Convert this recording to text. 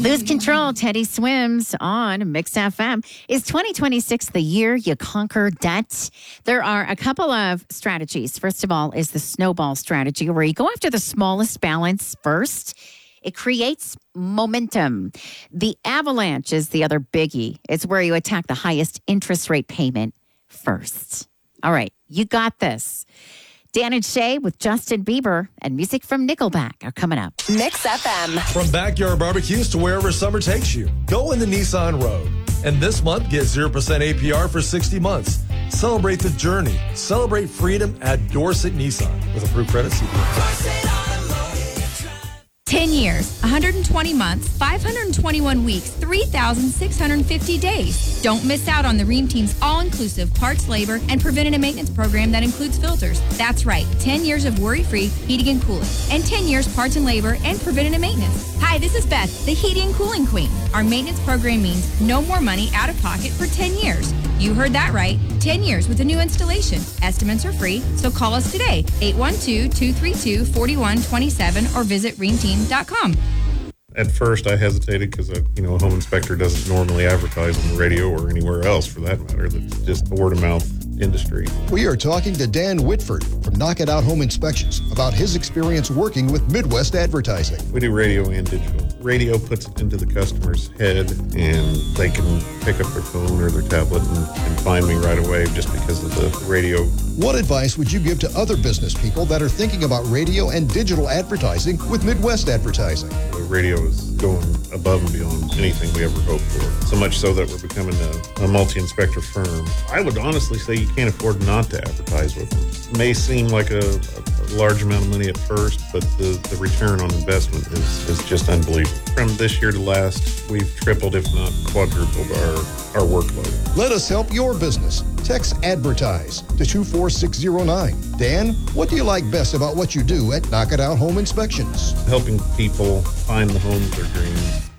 Lose Control, Teddy Swims on Mix FM. Is 2026 the year you conquer debt? There are a couple of strategies. First of all is the snowball strategy, where you go after the smallest balance first. It creates momentum. The avalanche is the other biggie. It's where you attack the highest interest rate payment first. All right, you got this. Dan and Shay with Justin Bieber and music from Nickelback are coming up. Mix FM. From backyard barbecues to wherever summer takes you, go in the Nissan Road. And this month, get 0% APR for 60 months. Celebrate the journey. Celebrate freedom at Dorset Nissan with approved credit. 10 years, 120 months, 521 weeks, 3,650 days. Don't miss out on the Rheem Team's all-inclusive parts, labor, and preventative maintenance program that includes filters. That's right, 10 years of worry-free heating and cooling, and 10 years parts and labor and preventative maintenance. Hi, this is Beth, the heating and cooling queen. Our maintenance program means no more money out of pocket for 10 years. You heard that right, 10 years with a new installation. Estimates are free, so call us today, 812-232-4127, or visit reamteam.com. At first, I hesitated because a home inspector doesn't normally advertise on the radio or anywhere else, for that matter. That's just a word-of-mouth industry. We are talking to Dan Whitford from Knock It Out Home Inspections about his experience working with Midwest Advertising. We do radio and digital. Radio puts it into the customer's head, and they can pick up their phone or their tablet and find me right away just because of the radio. What advice would you give to other business people that are thinking about radio and digital advertising with Midwest Advertising? The radio is going above and beyond anything we ever hoped for. So much so that we're becoming a multi-inspector firm. I would honestly say you can't afford not to advertise with them. It may seem like a large amount of money at first, but the return on investment is just unbelievable. From this year to last, we've tripled, if not quadrupled, our workload. Let us help your business. Text ADVERTISE to 24609. Dan, what do you like best about what you do at Knock It Out Home Inspections? Helping people find the homes they're dreaming